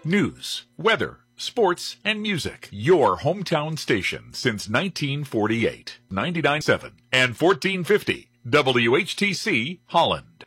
News, weather, sports, and music. Your hometown station since 1948. 99.7 and 1450 WHTC Holland.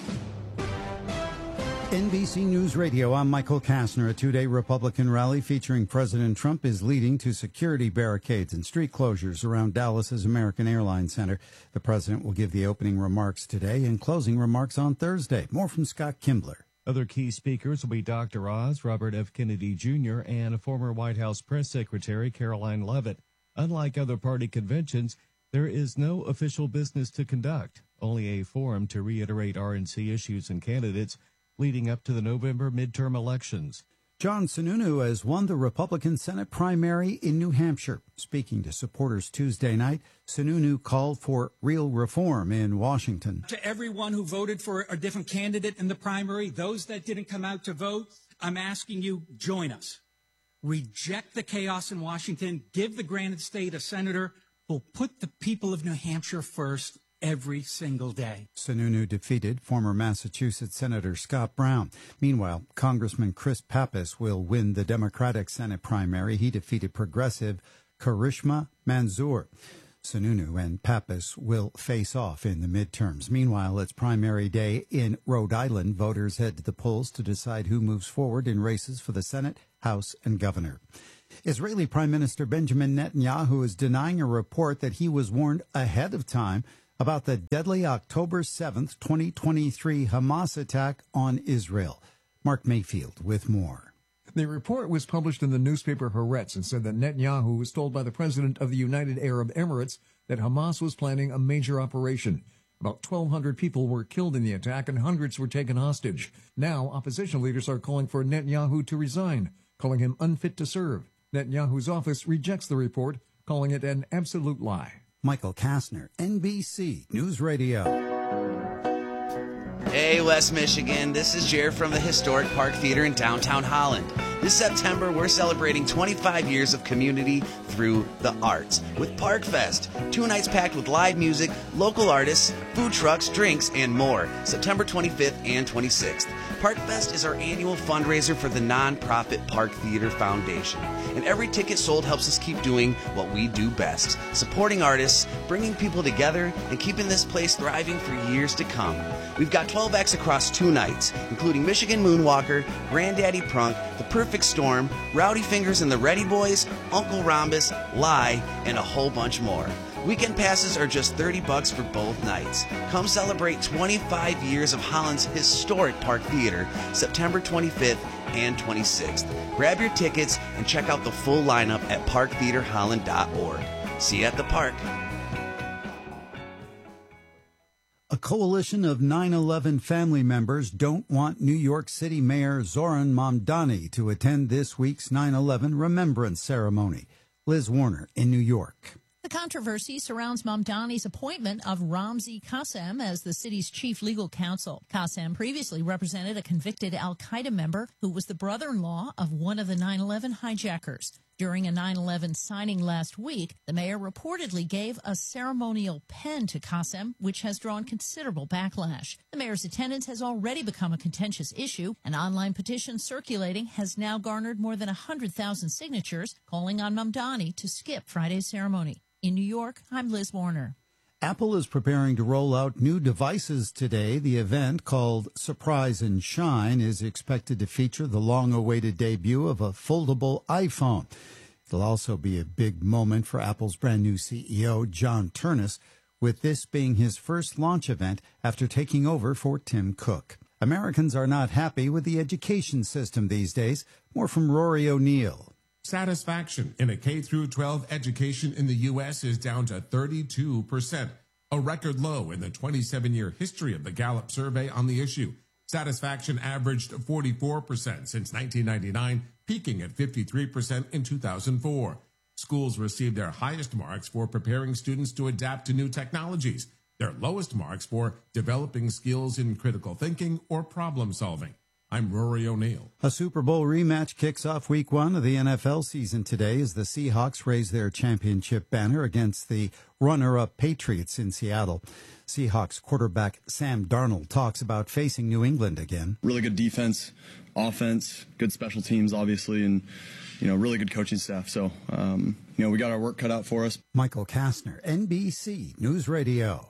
NBC News Radio, I'm Michael Kastner. A two-day Republican rally featuring President Trump is leading to security barricades and street closures around Dallas's American Airlines Center. The president will give the opening remarks today and closing remarks on Thursday. More from Scott Kimbler. Other key speakers will be Dr. Oz, Robert F. Kennedy Jr., and former White House Press Secretary Caroline Leavitt. Unlike other party conventions, there is no official business to conduct, only a forum to reiterate RNC issues and candidates leading up to the November midterm elections. John Sununu has won the Republican Senate primary in New Hampshire. Speaking to supporters Tuesday night, Sununu called for real reform in Washington. To everyone who voted for a different candidate in the primary, those that didn't come out to vote, I'm asking you, join us. Reject the chaos in Washington. Give the Granite State a senator who'll put the people of New Hampshire first every single day. Sununu defeated former Massachusetts Senator Scott Brown. Meanwhile, Congressman Chris Pappas will win the Democratic Senate primary. He defeated progressive Karishma Manzoor. Sununu and Pappas will face off in the midterms. Meanwhile, it's primary day in Rhode Island. Voters head to the polls to decide who moves forward in races for the Senate, House, and governor. Israeli Prime Minister Benjamin Netanyahu is denying a report that he was warned ahead of time about the deadly October 7th, 2023 Hamas attack on Israel. Mark Mayfield with more. The report was published in the newspaper Haaretz and said that Netanyahu was told by the president of the United Arab Emirates that Hamas was planning a major operation. About 1,200 people were killed in the attack and hundreds were taken hostage. Now, opposition leaders are calling for Netanyahu to resign, calling him unfit to serve. Netanyahu's office rejects the report, calling it an absolute lie. Michael Kastner, NBC News Radio. Hey, West Michigan. This is Jared from the historic Park Theater in downtown Holland. This September, we're celebrating 25 years of community through the arts with Park Fest. 2 nights packed with live music, local artists, food trucks, drinks, and more. September 25th and 26th. Park Fest is our annual fundraiser for the nonprofit Park Theater Foundation. And every ticket sold helps us keep doing what we do best, supporting artists, bringing people together, and keeping this place thriving for years to come. We've got 12 acts across 2 nights, including Michigan Moonwalker, Granddaddy Prunk, The Perfect Storm, Rowdy Fingers and the Ready Boys, Uncle Rhombus, Lie, and a whole bunch more. Weekend passes are just $30 for both nights. Come celebrate 25 years of Holland's historic Park Theater, September 25th and 26th. Grab your tickets and check out the full lineup at parktheaterholland.org. See you at the park. A coalition of 9/11 family members don't want New York City Mayor Zoran Mamdani to attend this week's 9/11 remembrance ceremony. Liz Warner in New York. The controversy surrounds Mamdani's appointment of Ramzi Qassem as the city's chief legal counsel. Qassem previously represented a convicted al-Qaeda member who was the brother-in-law of one of the 9/11 hijackers. During a 9/11 signing last week, the mayor reportedly gave a ceremonial pen to Qassem, which has drawn considerable backlash. The mayor's attendance has already become a contentious issue. An online petition circulating has now garnered more than 100,000 signatures, calling on Mamdani to skip Friday's ceremony. In New York, I'm Liz Warner. Apple is preparing to roll out new devices today. The event, called Surprise and Shine, is expected to feature the long-awaited debut of a foldable iPhone. It'll also be a big moment for Apple's brand new CEO, John Ternus, with this being his first launch event after taking over for Tim Cook. Americans are not happy with the education system these days. More from Rory O'Neill. Satisfaction in a K-12 education in the U.S. is down to 32%, a record low in the 27-year history of the Gallup survey on the issue. Satisfaction averaged 44% since 1999, peaking at 53% in 2004. Schools received their highest marks for preparing students to adapt to new technologies, their lowest marks for developing skills in critical thinking or problem solving. I'm Rory O'Neill. A Super Bowl rematch kicks off week 1 of the NFL season today as the Seahawks raise their championship banner against the runner-up Patriots in Seattle. Seahawks quarterback Sam Darnold talks about facing New England again. Really good defense, offense, good special teams, obviously, and, really good coaching staff. So, we got our work cut out for us. Michael Kastner, NBC News Radio.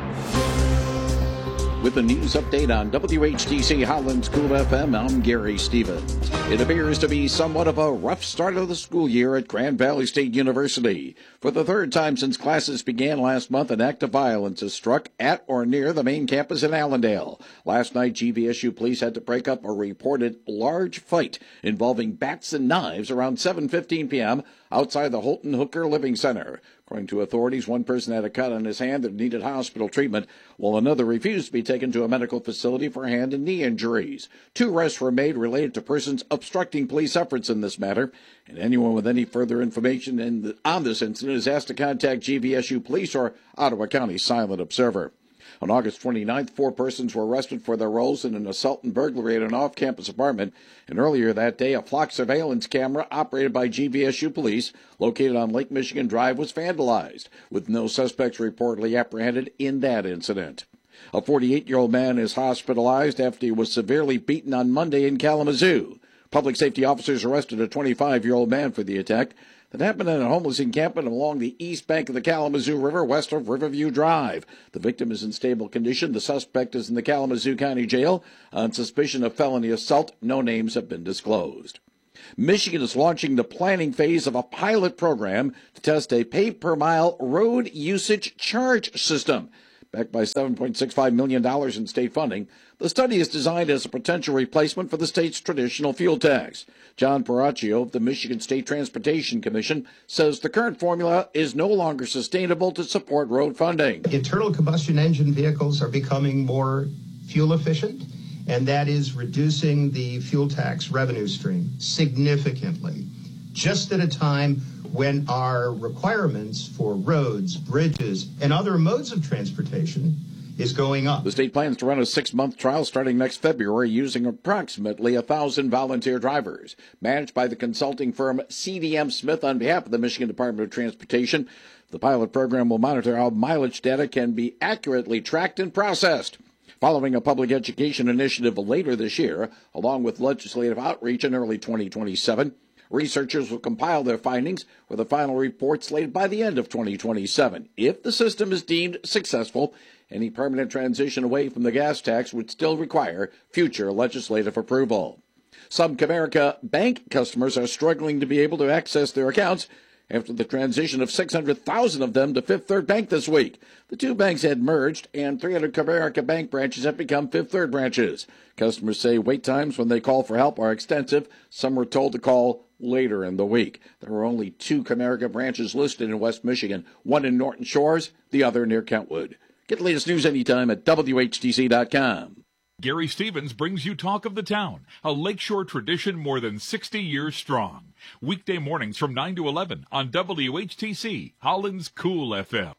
With the news update on WHTC Holland's Cool FM, I'm Gary Stevens. It appears to be somewhat of a rough start of the school year at Grand Valley State University. For the third time since classes began last month, an act of violence has struck at or near the main campus in Allendale. Last night, GVSU police had to break up a reported large fight involving bats and knives around 7:15 p.m. outside the Holton Hooker Living Center. According to authorities, one person had a cut on his hand that needed hospital treatment, while another refused to be taken to a medical facility for hand and knee injuries. 2 arrests were made related to persons obstructing police efforts in this matter, and anyone with any further information on this incident is asked to contact GVSU Police or Ottawa County Silent Observer. On August 29th, 4 persons were arrested for their roles in an assault and burglary at an off-campus apartment. And earlier that day, a flock surveillance camera operated by GVSU police located on Lake Michigan Drive was vandalized, with no suspects reportedly apprehended in that incident. A 48-year-old man is hospitalized after he was severely beaten on Monday in Kalamazoo. Public safety officers arrested a 25-year-old man for the attack that happened at a homeless encampment along the east bank of the Kalamazoo River west of Riverview Drive. The victim is in stable condition. The suspect is in the Kalamazoo County Jail on suspicion of felony assault. No names have been disclosed. Michigan is launching the planning phase of a pilot program to test a pay-per-mile road usage charge system. Backed by $7.65 million in state funding, the study is designed as a potential replacement for the state's traditional fuel tax. John Paracchio of the Michigan State Transportation Commission says the current formula is no longer sustainable to support road funding. Internal combustion engine vehicles are becoming more fuel efficient, and that is reducing the fuel tax revenue stream significantly, just at a time when our requirements for roads, bridges, and other modes of transportation is going up. The state plans to run a 6-month trial starting next February using approximately 1,000 volunteer drivers. Managed by the consulting firm CDM Smith on behalf of the Michigan Department of Transportation, the pilot program will monitor how mileage data can be accurately tracked and processed. Following a public education initiative later this year, along with legislative outreach in early 2027, researchers will compile their findings with a final report slated by the end of 2027. If the system is deemed successful, any permanent transition away from the gas tax would still require future legislative approval. Some Comerica Bank customers are struggling to be able to access their accounts after the transition of 600,000 of them to Fifth Third Bank this week. The 2 banks had merged, and 300 Comerica Bank branches have become Fifth Third branches. Customers say wait times when they call for help are extensive. Some were told to call later in the week. There were only 2 Comerica branches listed in West Michigan, one in Norton Shores, the other near Kentwood. Get the latest news anytime at WHTC.com. Gary Stevens brings you Talk of the Town, a lakeshore tradition more than 60 years strong. Weekday mornings from 9 to 11 on WHTC, Holland's Cool FM.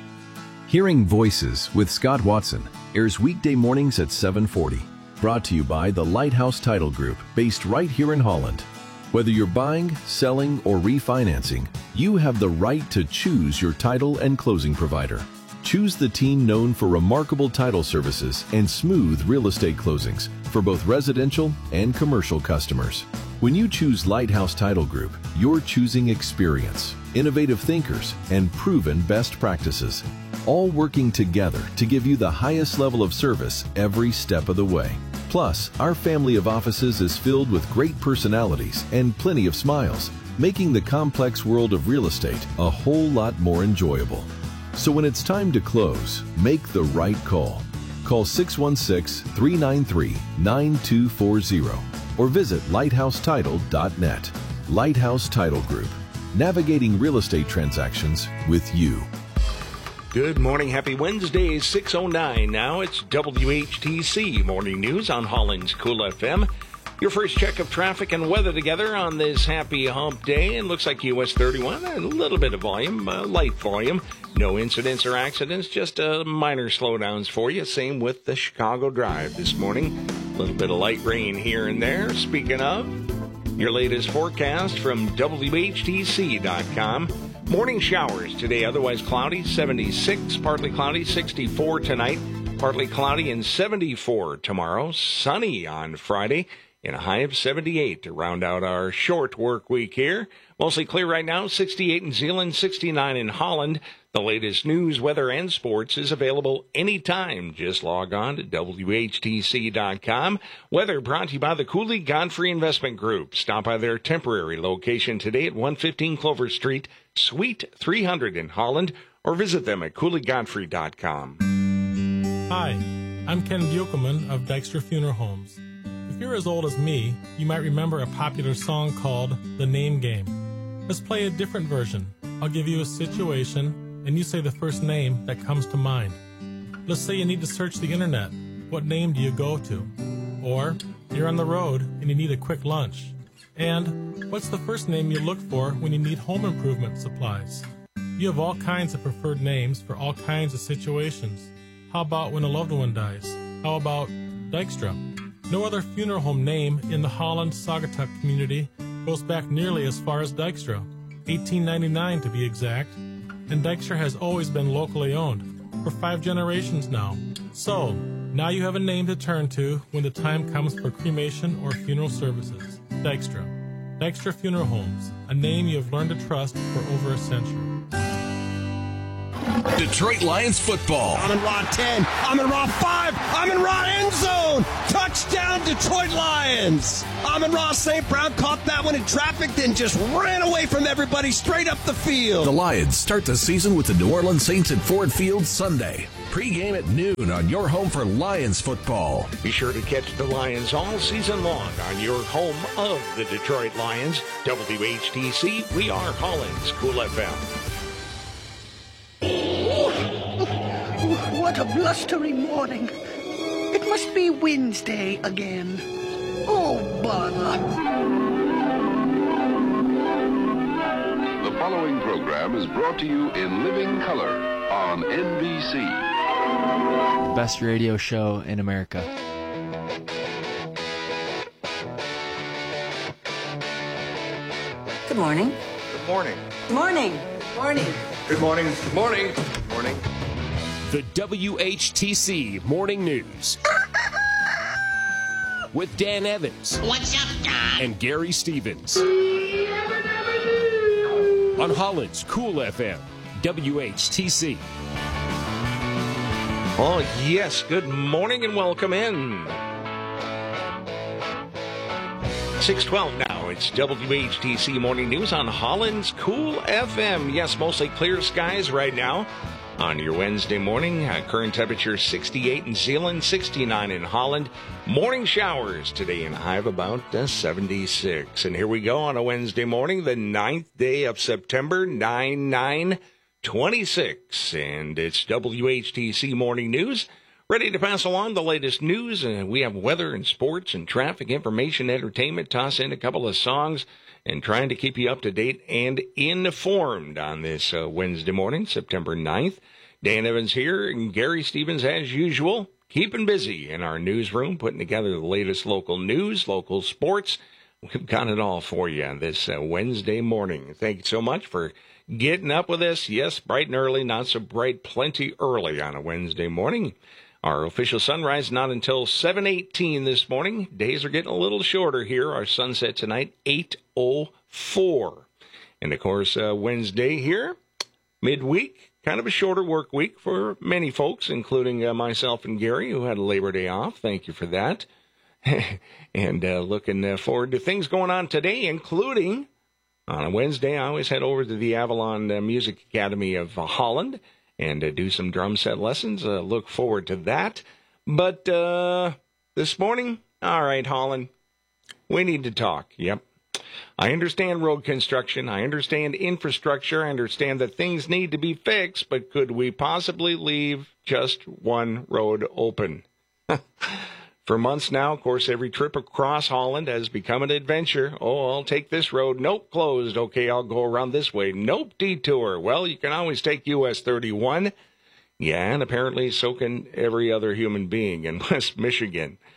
Hearing Voices with Scott Watson airs weekday mornings at 7:40. Brought to you by the Lighthouse Title Group, based right here in Holland. Whether you're buying, selling, or refinancing, you have the right to choose your title and closing provider. Choose the team known for remarkable title services and smooth real estate closings for both residential and commercial customers. When you choose Lighthouse Title Group, you're choosing experience, innovative thinkers, and proven best practices, all working together to give you the highest level of service every step of the way. Plus, our family of offices is filled with great personalities and plenty of smiles, making the complex world of real estate a whole lot more enjoyable. So when it's time to close, make the right call. Call 616-393-9240 or visit lighthousetitle.net. Lighthouse Title Group, navigating real estate transactions with you. Good morning. Happy Wednesday, 6:09 now. It's WHTC Morning News on Holland's Cool FM. Your first check of traffic and weather together on this happy hump day. It looks like US 31, a little bit of volume, light volume. No incidents or accidents, just minor slowdowns for you. Same with the Chicago Drive this morning. little bit of light rain here and there. Speaking of, your latest forecast from WHTC.com. Morning showers today, otherwise cloudy, 76. Partly cloudy, 64 tonight. Partly cloudy and 74 tomorrow. Sunny on Friday and a high of 78 to round out our short work week here. Mostly clear right now, 68 in Zeeland, 69 in Holland. The latest news, weather, and sports is available anytime. Just log on to WHTC.com. Weather brought to you by the Cooley Godfrey Investment Group. Stop by their temporary location today at 115 Clover Street, Suite 300 in Holland, or visit them at CooleyGodfrey.com. Hi, I'm Ken Buchelman of Dykstra Funeral Homes. If you're as old as me, you might remember a popular song called The Name Game. Let's play a different version. I'll give you a situation, and you say the first name that comes to mind. Let's say you need to search the internet. What name do you go to? Or you're on the road and you need a quick lunch. And what's the first name you look for when you need home improvement supplies? You have all kinds of preferred names for all kinds of situations. How about when a loved one dies? How about Dykstra? No other funeral home name in the Holland-Saugatuck community goes back nearly as far as Dykstra, 1899 to be exact, and Dykstra has always been locally owned, for 5 generations now. So, now you have a name to turn to when the time comes for cremation or funeral services. Dykstra. Dykstra Funeral Homes, a name you have learned to trust for over a century. Detroit Lions football. Amon-Ra 10, Amon-Ra 5, Amon-Ra end zone. Touchdown Detroit Lions. Amon-Ra St. Brown caught that one in traffic, then just ran away from everybody straight up the field. The Lions start the season with the New Orleans Saints at Ford Field Sunday. Pre-game at noon on your home for Lions football. Be sure to catch the Lions all season long on your home of the Detroit Lions. WHTC, we are Holland's Cool FM. What a blustery morning. It must be Wednesday again. Oh, bother. The following program is brought to you in living color on NBC. Best radio show in America. Good morning. Good morning. Morning. Morning. Good morning. Good morning. Good morning. The WHTC Morning News. With Dan Evans. What's up, Don? And Gary Stevens. On Holland's Cool FM, WHTC. Oh, yes. Good morning and welcome in. 6:12 now. It's WHTC Morning News on Holland's Cool FM. Yes, mostly clear skies right now. On your Wednesday morning, current temperature 68 in Zeeland, 69 in Holland. Morning showers today and a high of about 76. And here we go on a Wednesday morning, the 9th day of September, 9/9/26. And it's WHTC Morning News. Ready to pass along the latest news. We have weather and sports and traffic information, entertainment, toss in a couple of songs, and trying to keep you up to date and informed on this Wednesday morning, September 9th. Dan Evans here and Gary Stevens, as usual, keeping busy in our newsroom, putting together the latest local news, local sports. We've got it all for you this Wednesday morning. Thank you so much for getting up with us. Yes, bright and early, not so bright, plenty early on a Wednesday morning. Our official sunrise not until 7:18 this morning. Days are getting a little shorter here. Our sunset tonight, 8:04. And, of course, Wednesday here, midweek, kind of a shorter work week for many folks, including myself and Gary, who had a Labor Day off. Thank you for that. And looking forward to things going on today, including on a Wednesday, I always head over to the Avalon Music Academy of Holland and do some drum set lessons. Look forward to that. But this morning, all right, Holland, we need to talk. Yep. I understand road construction. I understand infrastructure. I understand that things need to be fixed, but could we possibly leave just one road open? For months now, of course, every trip across Holland has become an adventure. Oh, I'll take this road. Nope, closed. Okay, I'll go around this way. Nope, detour. Well, you can always take US 31. Yeah, and apparently so can every other human being in West Michigan.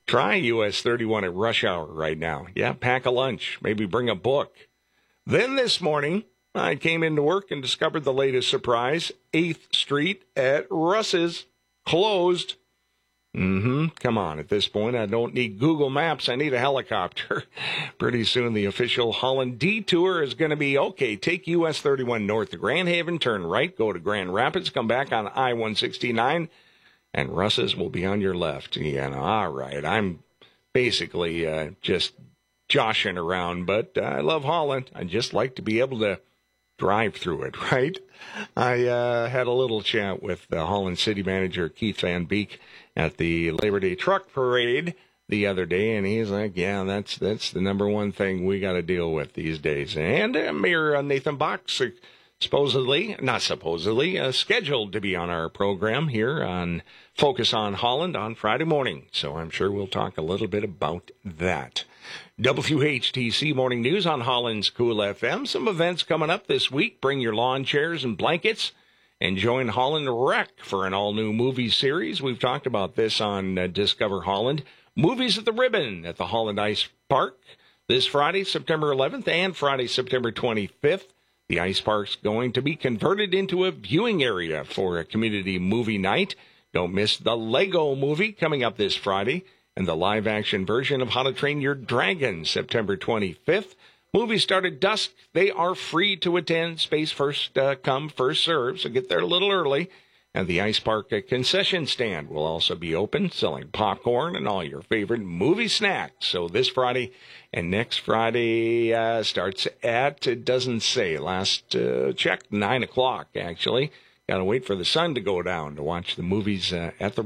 Try US 31 at rush hour right now. Yeah, pack a lunch. Maybe bring a book. Then this morning, I came into work and discovered the latest surprise. 8th Street at Russ's closed. Come on, at this point, I don't need Google Maps. I need a helicopter. Pretty soon, the official Holland detour is going to be, okay, take US 31 north to Grand Haven, turn right, go to Grand Rapids, come back on I-169, and Russ's will be on your left. Yeah, all right. I'm basically just joshing around, but I love Holland. I just like to be able to drive through it, right? I had a little chat with the Holland City Manager, Keith Van Beek, at the Labor Day Truck Parade the other day, and he's like, yeah, that's the number one thing we got to deal with these days. And Mayor Nathan Box, scheduled to be on our program here on Focus on Holland on Friday morning. So I'm sure we'll talk a little bit about that. WHTC Morning News on Holland's Cool FM. Some events coming up this week. Bring your lawn chairs and blankets and join Holland Rec for an all-new movie series. We've talked about this on Discover Holland. Movies at the Ribbon at the Holland Ice Park this Friday, September 11th, and Friday, September 25th. The Ice Park's going to be converted into a viewing area for a community movie night. Don't miss the Lego Movie coming up this Friday and the live-action version of How to Train Your Dragon, September 25th. Movies start at dusk. They are free to attend. Space first come, first serve, so get there a little early. And the Ice Park concession stand will also be open, selling popcorn and all your favorite movie snacks. So this Friday and next Friday starts at, it doesn't say, last check, 9 o'clock, actually. Got to wait for the sun to go down to watch the movies at the